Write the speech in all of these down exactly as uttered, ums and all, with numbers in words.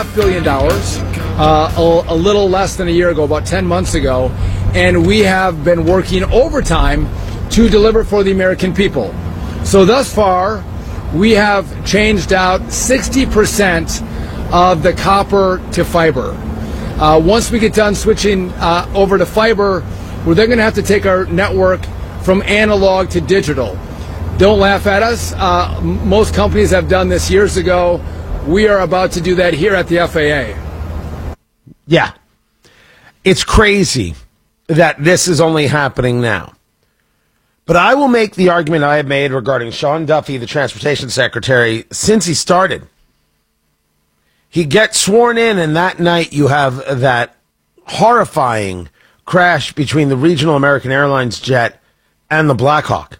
half billion dollars, uh, a, a little less than a year ago, about ten months ago, and we have been working overtime to deliver for the American people. So thus far, we have changed out sixty percent of the copper to fiber. Uh, once we get done switching uh, over to fiber, we're then going to have to take our network from analog to digital. Don't laugh at us. Uh, most companies have done this years ago. We are about to do that here at the F A A. Yeah. It's crazy that this is only happening now. But I will make the argument I have made regarding Sean Duffy, the transportation secretary, since he started. He gets sworn in, and that night you have that horrifying crash between the Regional American Airlines jet and the Black Hawk.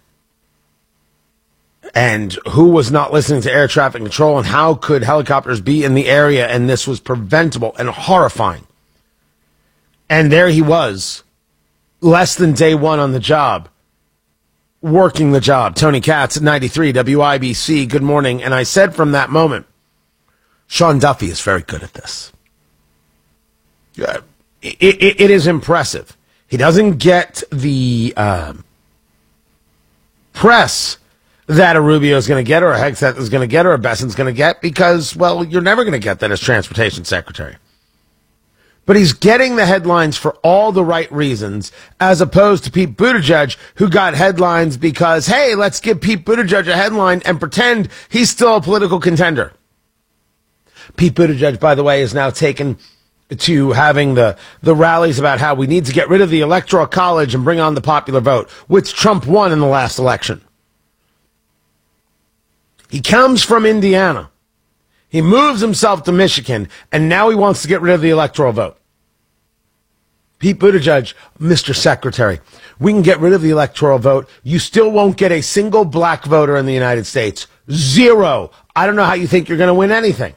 And who was not listening to air traffic control, and how could helicopters be in the area, and this was preventable and horrifying. And there he was, less than day one on the job, working the job. Tony Katz at ninety-three W I B C, good morning. And I said from that moment, Sean Duffy is very good at this. It, it, it is impressive. He doesn't get the uh, press that a Rubio is going to get, or a Hegseth is going to get, or a Besson's going to get, because, well, you're never going to get that as transportation secretary. But he's getting the headlines for all the right reasons, as opposed to Pete Buttigieg, who got headlines because, hey, let's give Pete Buttigieg a headline and pretend he's still a political contender. Pete Buttigieg, by the way, is now taken to having the, the rallies about how we need to get rid of the Electoral College and bring on the popular vote, which Trump won in the last election. He comes from Indiana. He moves himself to Michigan, and now he wants to get rid of the electoral vote. Pete Buttigieg, Mister Secretary, we can get rid of the electoral vote. You still won't get a single black voter in the United States. Zero. I don't know how you think you're going to win anything.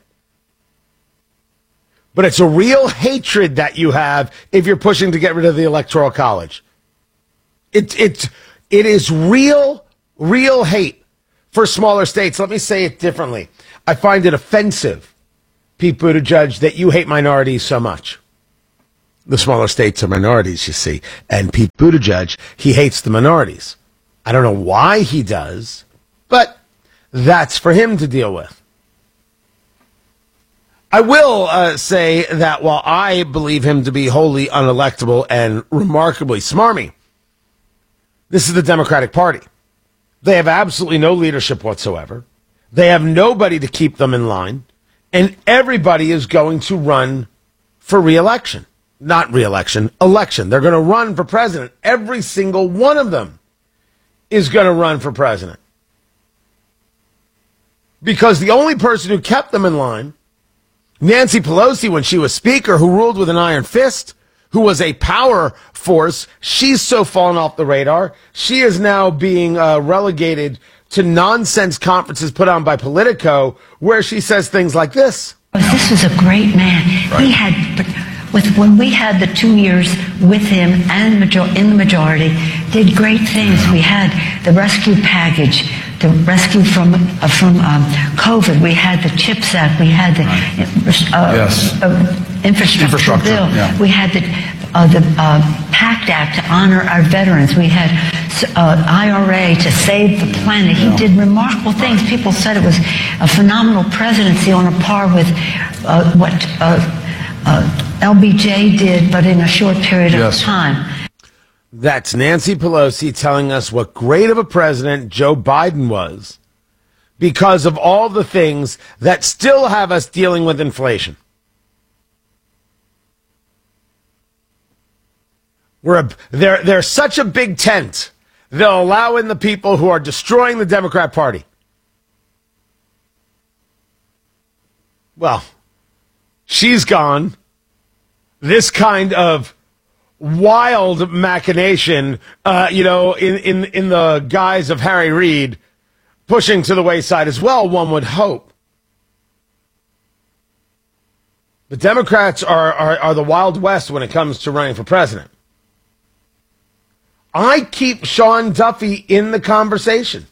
But it's a real hatred that you have if you're pushing to get rid of the Electoral College. It, it, it is real, real hate for smaller states. Let me say it differently. I find it offensive, Pete Buttigieg, that you hate minorities so much. The smaller states are minorities, you see. And Pete Buttigieg, he hates the minorities. I don't know why he does, but that's for him to deal with. I will uh, say that while I believe him to be wholly unelectable and remarkably smarmy, this is the Democratic Party. They have absolutely no leadership whatsoever. They have nobody to keep them in line. And everybody is going to run for re-election. Not re-election, election. They're going to run for president. Every single one of them is going to run for president. Because the only person who kept them in line, Nancy Pelosi, when she was speaker, who ruled with an iron fist, who was a power force, she's so fallen off the radar. She is now being uh, relegated to nonsense conferences put on by Politico, where she says things like this. This was a great man. Right. He had, with when we had the two years with him and major, in the majority, did great things. We had the rescue package, the rescue from uh, from um, COVID. We had the CHIPS Act. We had the uh, yes. uh, infrastructure, infrastructure bill. Yeah. We had the uh, the uh, PACT Act to honor our veterans. We had uh, I R A to save the planet. He yeah. did remarkable things. People said it was a phenomenal presidency on a par with uh, what uh, uh, L B J did, but in a short period yes. of time. That's Nancy Pelosi telling us what great of a president Joe Biden was because of all the things that still have us dealing with inflation. We're a, they're, they're such a big tent, they'll allow in the people who are destroying the Democrat Party. Well, she's gone. This kind of wild machination, uh, you know, in, in, in the guise of Harry Reid pushing to the wayside as well, one would hope. The Democrats are, are, are the Wild West when it comes to running for president. I keep Sean Duffy in the conversation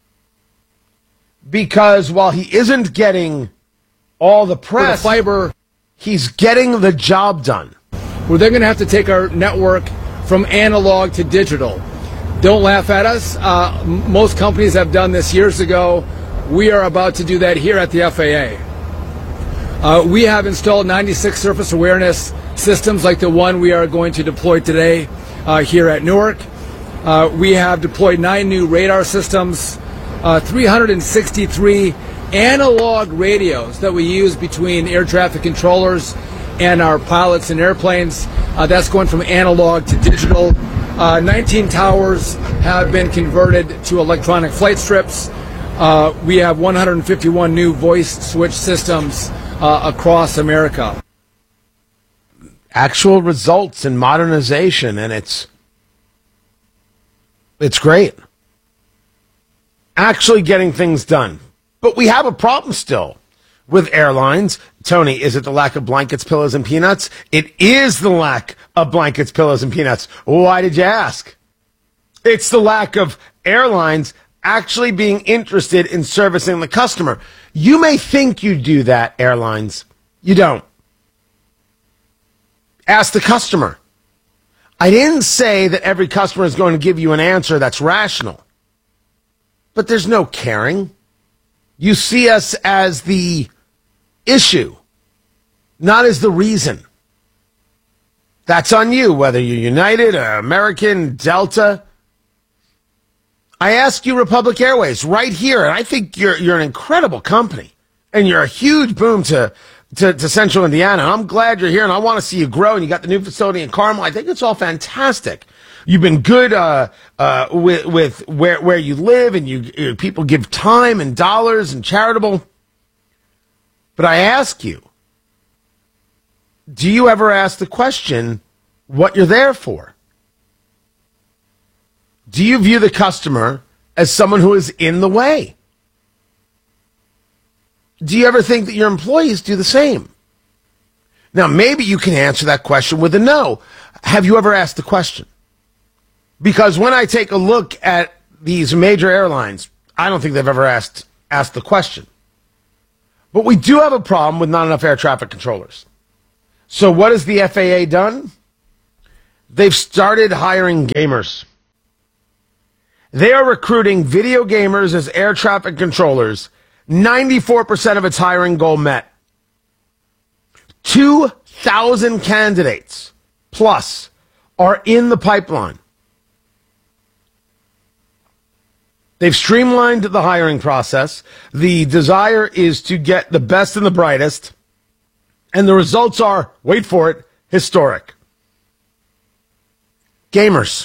because while he isn't getting all the press, the fiber He's getting the job done. Well, they're going to have to take our network from analog to digital. Don't laugh at us. Uh, m- most companies have done this years ago. We are about to do that here at the F A A. Uh, we have installed ninety-six surface awareness systems like the one we are going to deploy today uh, here at Newark. Uh, we have deployed nine new radar systems, uh, three hundred sixty-three analog radios that we use between air traffic controllers and our pilots and airplanes. Uh, that's going from analog to digital. Uh, nineteen towers have been converted to electronic flight strips. Uh, we have one hundred fifty-one new voice switch systems uh, across America. Actual results in modernization, and it's it's great. Actually getting things done. But we have a problem still with airlines. Tony, is it the lack of blankets, pillows, and peanuts? It is the lack of blankets, pillows, and peanuts. Why did you ask? It's the lack of airlines actually being interested in servicing the customer. You may think you do that, airlines. You don't. Ask the customer. I didn't say that every customer is going to give you an answer that's rational. But there's no caring. You see us as the issue, not as the reason. That's on you, whether you're United, or American, Delta. I ask you, Republic Airways, right here, and I think you're you're an incredible company, and you're a huge boom to, to, to Central Indiana. And I'm glad you're here, and I want to see you grow, and you got the new facility in Carmel. I think it's all fantastic. You've been good uh, uh, with with where where you live, and you, you people give time and dollars and charitable. But I ask you, do you ever ask the question what you're there for? Do you view the customer as someone who is in the way? Do you ever think that your employees do the same? Now, maybe you can answer that question with a no. Have you ever asked the question? Because when I take a look at these major airlines, I don't think they've ever asked asked the question. But we do have a problem with not enough air traffic controllers. So what has the F A A done? They've started hiring gamers. They are recruiting video gamers as air traffic controllers. ninety-four percent of its hiring goal met. two thousand candidates plus are in the pipeline. They've streamlined the hiring process. The desire is to get the best and the brightest. And the results are, wait for it, historic. Gamers.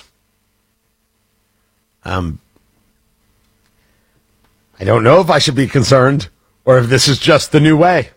Um, I don't know if I should be concerned or if this is just the new way.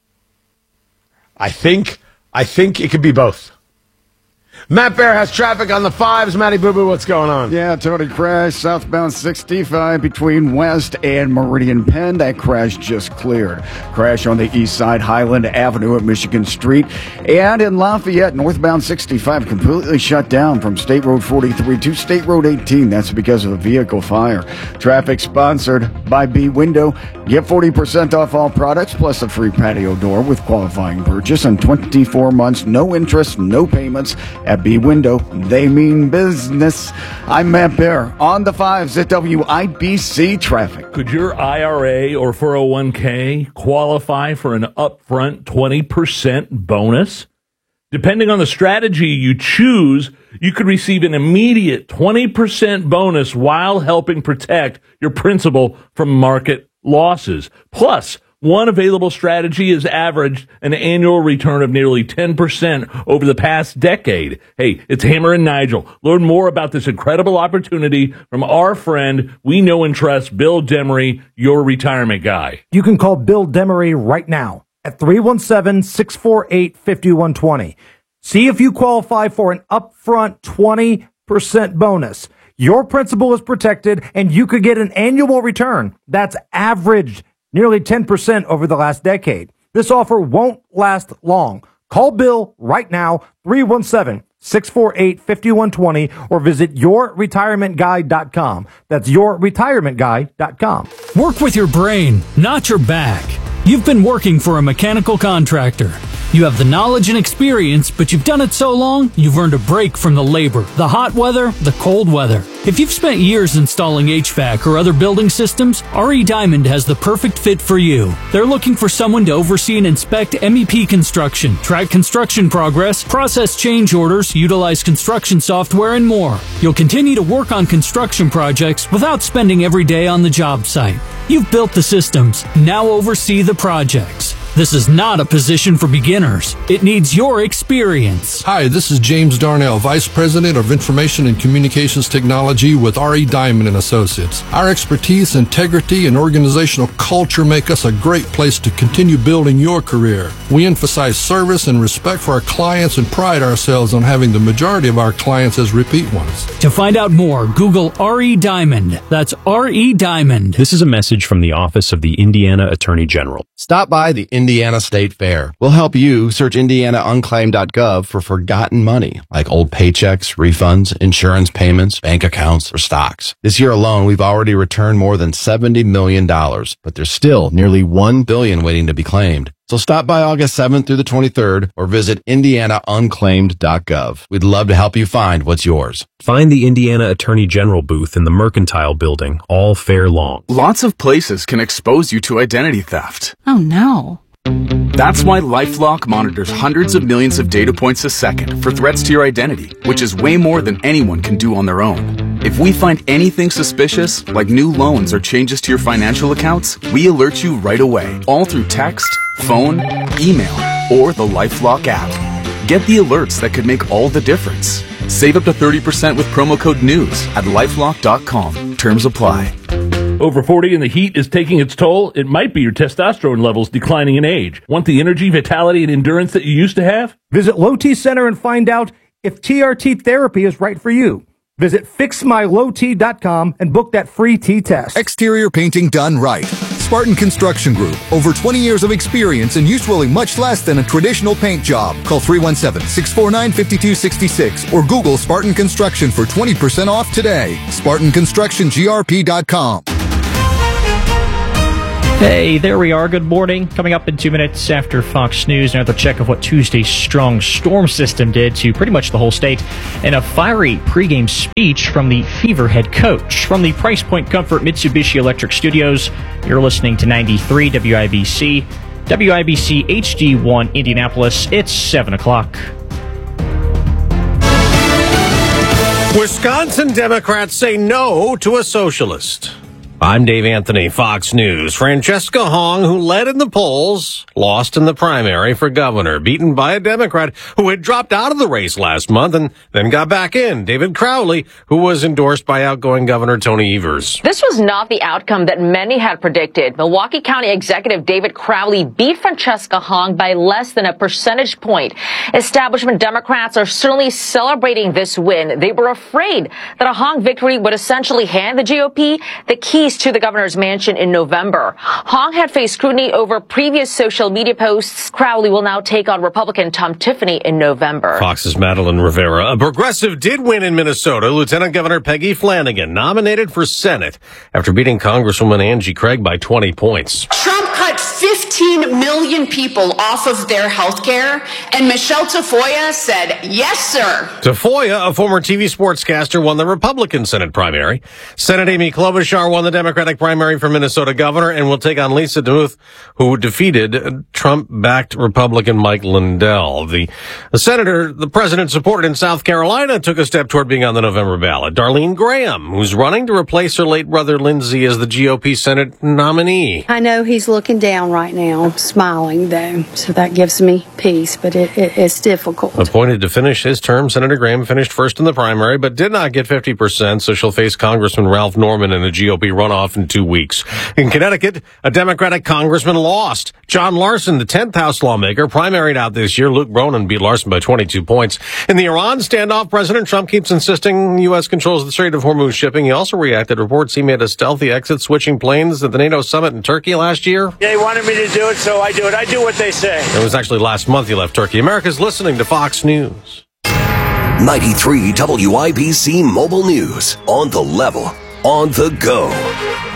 I think, I think it could be both. Matt Bear has traffic on the fives. Matty Boo Boo, what's going on? Yeah, Tony, crash southbound sixty-five between West and Meridian Penn. That crash just cleared. Crash on the east side, Highland Avenue at Michigan Street. And in Lafayette, northbound sixty-five completely shut down from State Road forty-three to State Road eighteen. That's because of a vehicle fire. Traffic sponsored by B Window. Get forty percent off all products plus a free patio door with qualifying purchase and twenty-four months, no interest, no payments. At B Window, they mean business. I'm Matt Bear on the fives at W I B C Traffic. Could your I R A or four oh one k qualify for an upfront twenty percent bonus? Depending on the strategy you choose, you could receive an immediate twenty percent bonus while helping protect your principal from market losses. Plus, one available strategy has averaged an annual return of nearly ten percent over the past decade. Hey, it's Hammer and Nigel. Learn more about this incredible opportunity from our friend we know and trust, Bill Demery, your retirement guy. You can call Bill Demery right now at three one seven, six four eight, five one two zero. See if you qualify for an upfront twenty percent bonus. Your principal is protected, and you could get an annual return that's averaged nearly ten percent over the last decade. This offer won't last long. Call Bill right now, three one seven, six four eight, five one two zero, or visit your retirement guy dot com. That's your retirement guy dot com. Work with your brain, not your back. You've been working for a mechanical contractor. You have the knowledge and experience, but you've done it so long, you've earned a break from the labor, the hot weather, the cold weather. If you've spent years installing H V A C or other building systems, R E Diamond has the perfect fit for you. They're looking for someone to oversee and inspect M E P construction, track construction progress, process change orders, utilize construction software, and more. You'll continue to work on construction projects without spending every day on the job site. You've built the systems, now oversee the projects. This is not a position for beginners. It needs your experience. Hi, this is James Darnell, Vice President of Information and Communications Technology with R E Diamond and Associates. Our expertise, integrity, and organizational culture make us a great place to continue building your career. We emphasize service and respect for our clients and pride ourselves on having the majority of our clients as repeat ones. To find out more, Google R E Diamond. That's R E Diamond. This is a message from the Office of the Indiana Attorney General. Stop by the Indiana State Fair. We'll help you search indiana unclaimed dot gov for forgotten money, like old paychecks, refunds, insurance payments, bank accounts, or stocks. This year alone, we've already returned more than seventy million dollars, but there's still nearly one billion dollars waiting to be claimed. So stop by August seventh through the twenty-third or visit indiana unclaimed dot gov. We'd love to help you find what's yours. Find the Indiana Attorney General booth in the Mercantile Building all fair long. Lots of places can expose you to identity theft. Oh no. That's why LifeLock monitors hundreds of millions of data points a second for threats to your identity, which is way more than anyone can do on their own. If we find anything suspicious, like new loans or changes to your financial accounts, we alert you right away, all through text, phone, email, or the LifeLock app. Get the alerts that could make all the difference. Save up to thirty percent with promo code NEWS at lifelock dot com. Terms apply. Over forty and the heat is taking its toll? It might be your testosterone levels declining in age. Want the energy, vitality, and endurance that you used to have? Visit Low T Center and find out if T R T therapy is right for you. Visit fix my low t dot com and book that free T-test. Exterior painting done right. Spartan Construction Group. Over twenty years of experience and usually much less than a traditional paint job. Call three one seven, six four nine, five two six six or Google Spartan Construction for twenty percent off today. Spartan Construction G R P dot com. Hey, there we are. Good morning. Coming up in two minutes after Fox News, another check of what Tuesday's strong storm system did to pretty much the whole state, and a fiery pregame speech from the Fever head coach. From the Price Point Comfort Mitsubishi Electric Studios, you're listening to ninety-three W I B C, W I B C H D one Indianapolis. It's seven o'clock. Wisconsin Democrats say no to a socialist. I'm Dave Anthony, Fox News. Francesca Hong, who led in the polls, lost in the primary for governor, beaten by a Democrat who had dropped out of the race last month and then got back in, David Crowley, who was endorsed by outgoing Governor Tony Evers. This was not the outcome that many had predicted. Milwaukee County Executive David Crowley beat Francesca Hong by less than a percentage point. Establishment Democrats are certainly celebrating this win. They were afraid that a Hong victory would essentially hand the G O P the keys to the governor's mansion in November. Hong had faced scrutiny over previous social media posts. Crowley will now take on Republican Tom Tiffany in November. Fox's Madeline Rivera. A progressive did win in Minnesota. Lieutenant Governor Peggy Flanagan nominated for Senate after beating Congresswoman Angie Craig by twenty points. Trump cut fifteen million people off of their health care, and Michelle Tafoya said, yes, sir. Tafoya, a former T V sportscaster, won the Republican Senate primary. Senate Amy Klobuchar won the Democratic primary for Minnesota governor and will take on Lisa DeMuth, who defeated Trump-backed Republican Mike Lindell. The, the senator the president supported in South Carolina took a step toward being on the November ballot. Darlene Graham, who's running to replace her late brother Lindsey as the G O P Senate nominee. I know he's looking down right now, smiling though, so that gives me peace, but it, it, it's difficult. Appointed to finish his term, Senator Graham finished first in the primary, but did not get fifty percent, so she'll face Congressman Ralph Norman in the G O P runoff in two weeks. In Connecticut, a Democratic congressman lost. John Larson, the tenth House lawmaker, primaried out this year. Luke Bronin beat Larson by twenty-two points. In the Iran standoff, President Trump keeps insisting U S controls the Strait of Hormuz shipping. He also reacted to reports he made a stealthy exit, switching planes at the NATO summit in Turkey last year. They wanted me to do it, so I do it. I do what they say. It was actually last month he left Turkey. America's listening to Fox News. ninety-three W I B C Mobile News. On the level. On the go.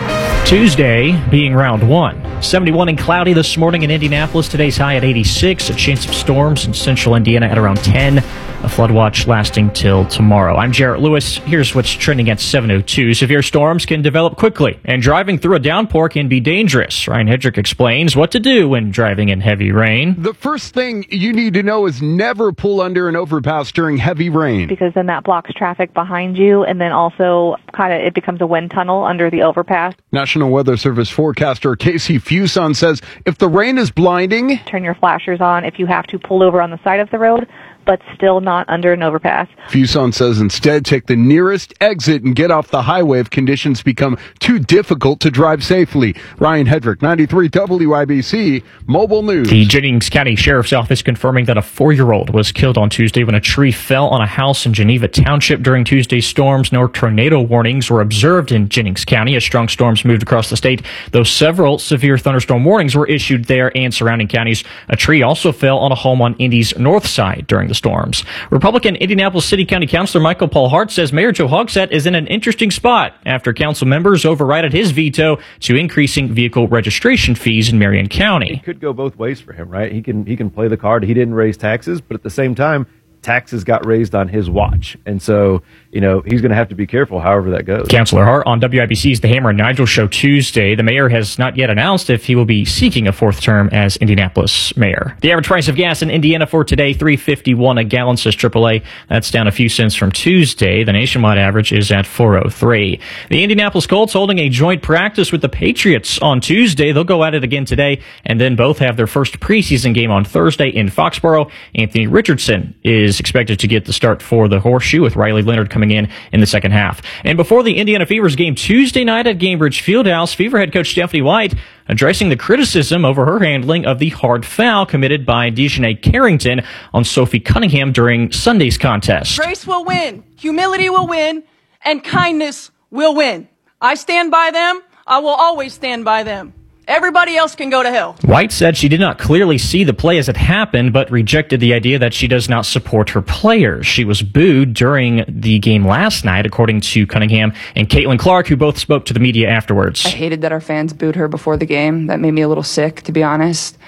Tuesday being round one. seventy-one and cloudy this morning in Indianapolis. Today's high at eighty-six. A chance of storms in central Indiana at around ten. A flood watch lasting till tomorrow. I'm Jarrett Lewis. Here's what's trending at seven oh two. Severe storms can develop quickly, and driving through a downpour can be dangerous. Ryan Hedrick explains what to do when driving in heavy rain. The first thing you need to know is never pull under an overpass during heavy rain. Because then that blocks traffic behind you, and then also kind of it becomes a wind tunnel under the overpass. National Weather Service forecaster Casey Fuson says if the rain is blinding, turn your flashers on if you have to pull over on the side of the road, but still not under an overpass. Fuson says instead take the nearest exit and get off the highway if conditions become too difficult to drive safely. Ryan Hedrick, ninety-three W I B C, Mobile News. The Jennings County Sheriff's Office confirming that a four-year-old was killed on Tuesday when a tree fell on a house in Geneva Township during Tuesday's storms. No tornado warnings were observed in Jennings County as strong storms moved across the state, though several severe thunderstorm warnings were issued there and surrounding counties. A tree also fell on a home on Indy's north side during the storms. Republican Indianapolis City County Councilor Michael Paul Hart says Mayor Joe Hogsett is in an interesting spot after council members overrided his veto to increasing vehicle registration fees in Marion County. It could go both ways for him, right? He can he can play the card. He didn't raise taxes, but at the same time, taxes got raised on his watch. And so, you know, he's going to have to be careful however that goes. Councilor Hart on W I B C's The Hammer and Nigel show Tuesday. The mayor has not yet announced if he will be seeking a fourth term as Indianapolis mayor. The average price of gas in Indiana for today, three fifty-one a gallon, says triple A. That's down a few cents from Tuesday. The nationwide average is at four oh three. The Indianapolis Colts holding a joint practice with the Patriots on Tuesday. They'll go at it again today, and then both have their first preseason game on Thursday in Foxborough. Anthony Richardson is expected to get the start for the Horseshoe, with Riley Leonard coming in in the second half. And before the Indiana Fever's game Tuesday night at Gainbridge Fieldhouse, Fever head coach Stephanie White addressing the criticism over her handling of the hard foul committed by Dejanay Carrington on Sophie Cunningham during Sunday's contest. Grace will win, humility will win, and kindness will win. I stand by them. I will always stand by them. Everybody else can go to hell. White said she did not clearly see the play as it happened, but rejected the idea that she does not support her players. She was booed during the game last night, according to Cunningham and Caitlin Clark, who both spoke to the media afterwards. I hated that our fans booed her before the game. That made me a little sick, to be honest.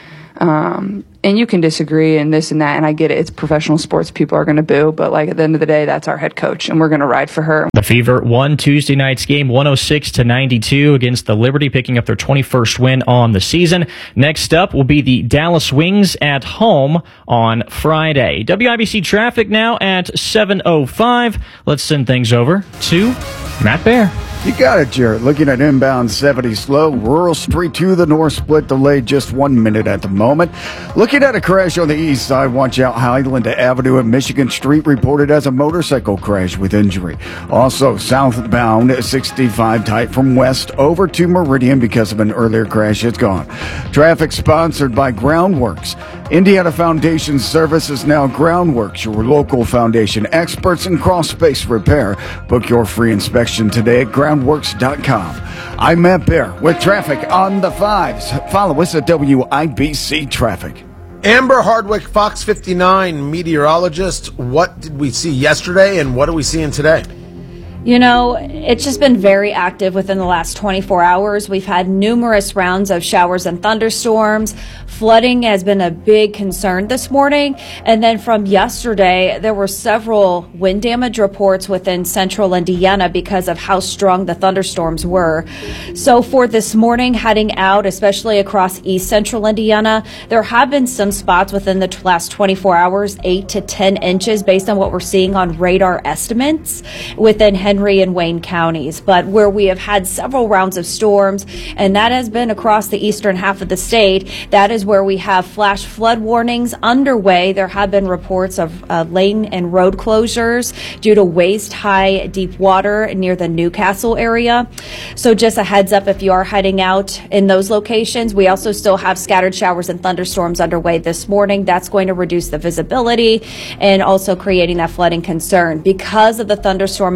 Um, and you can disagree and this and that, and I get it. It's professional sports. People are going to boo, but like at the end of the day, that's our head coach, and we're going to ride for her. The Fever won Tuesday night's game one oh six to ninety-two against the Liberty, picking up their twenty-first win on the season. Next up will be the Dallas Wings at home on Friday. W I B C traffic now at seven oh five. Let's send things over to Matt Bear. You got it, Jarrett. Looking at inbound seventy slow. Rural Street to the north split delayed just one minute at the moment. Looking at a crash on the east side. Watch out, Highland Avenue and Michigan Street reported as a motorcycle crash with injury. Also, southbound sixty-five tight from west over to Meridian because of an earlier crash. It's gone. Traffic sponsored by Groundworks. Indiana Foundation Service is now Groundworks, your local foundation experts in crawl space repair. Book your free inspection today at groundworks dot com. I'm Matt Bear with traffic on the fives. Follow us at W I B C Traffic. Amber Hardwick, Fox fifty-nine meteorologist. What did we see yesterday and what are we seeing today? You know, it's just been very active within the last twenty-four hours. We've had numerous rounds of showers and thunderstorms. Flooding has been a big concern this morning. And then from yesterday, there were several wind damage reports within central Indiana because of how strong the thunderstorms were. So for this morning, heading out, especially across east central Indiana, there have been some spots within the last twenty-four hours, eight to ten inches based on what we're seeing on radar estimates within Henry and Wayne counties. But where we have had several rounds of storms, and that has been across the eastern half of the state, that is where we have flash flood warnings underway. There have been reports of uh, lane and road closures due to waist-high deep water near the Newcastle area. So just a heads up if you are heading out in those locations. We also still have scattered showers and thunderstorms underway this morning. That's going to reduce the visibility and also creating that flooding concern. Because of the thunderstorm activity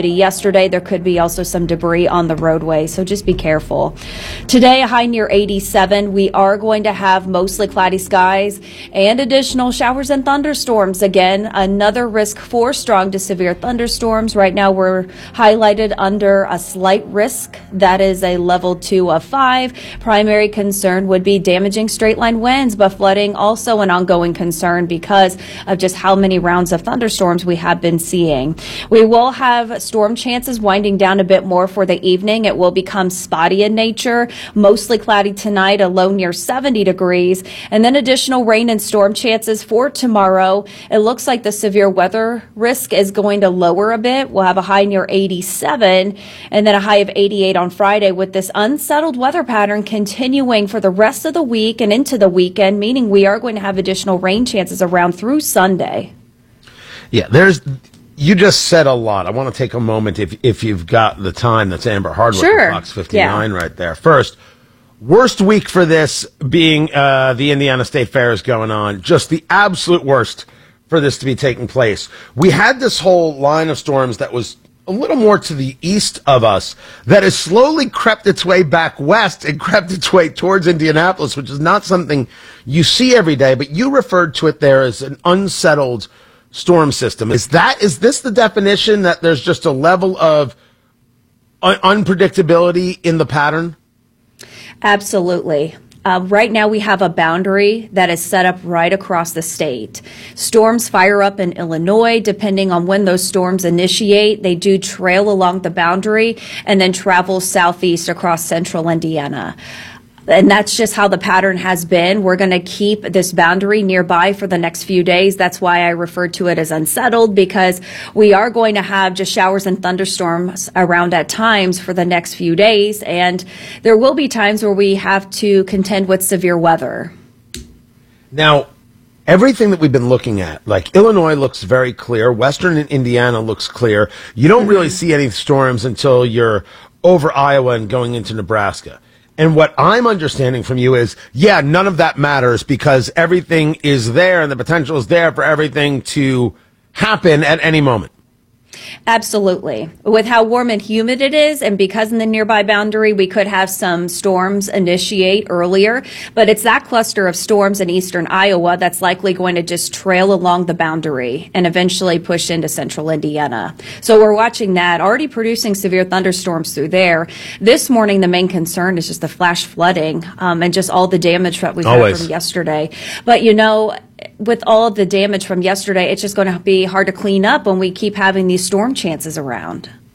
activity yesterday. There could be also some debris on the roadway, so just be careful. Today, a high near eighty-seven. We are going to have mostly cloudy skies and additional showers and thunderstorms. Again, another risk for strong to severe thunderstorms. Right now, we're highlighted under a slight risk. That is a level two of five. Primary concern would be damaging straight line winds, but flooding also an ongoing concern because of just how many rounds of thunderstorms we have been seeing. We will have storm chances winding down a bit more for the evening. It will become spotty in nature, mostly cloudy tonight, a low near seventy degrees, and then additional rain and storm chances for tomorrow. It looks like the severe weather risk is going to lower a bit. We'll have a high near eighty-seven and then a high of eighty-eight on Friday, with this unsettled weather pattern continuing for the rest of the week and into the weekend, meaning we are going to have additional rain chances around through Sunday. Yeah, there's. You just said a lot. I want to take a moment, if if you've got the time. That's Amber Hardwick Sure. at Fox fifty-nine Yeah. right there. First, worst week for this being uh, the Indiana State Fair is going on. Just the absolute worst for this to be taking place. We had this whole line of storms that was a little more to the east of us that has slowly crept its way back west and crept its way towards Indianapolis, which is not something you see every day, but you referred to it there as an unsettled storm system. Is that, is this the definition, that there's just a level of un- unpredictability in the pattern? Absolutely. Uh, right now, we have a boundary that is set up right across the state. Storms fire up in Illinois. Depending on when those storms initiate, they do trail along the boundary and then travel southeast across central Indiana. And that's just how the pattern has been. We're going to keep this boundary nearby for the next few days. That's why I referred to it as unsettled, because we are going to have just showers and thunderstorms around at times for the next few days. And there will be times where we have to contend with severe weather. Now, everything that we've been looking at, like Illinois looks very clear. Western Indiana looks clear. You don't really see any storms until you're over Iowa and going into Nebraska. And what I'm understanding from you is, yeah, none of that matters because everything is there and the potential is there for everything to happen at any moment. Absolutely. With how warm and humid it is, and because in the nearby boundary, we could have some storms initiate earlier, but it's that cluster of storms in eastern Iowa that's likely going to just trail along the boundary and eventually push into central Indiana. So we're watching that, already producing severe thunderstorms through there. This morning, the main concern is just the flash flooding um, and just all the damage that we've Always. had from yesterday. But, you know, with all of the damage from yesterday, it's just going to be hard to clean up when we keep having these storm chances around.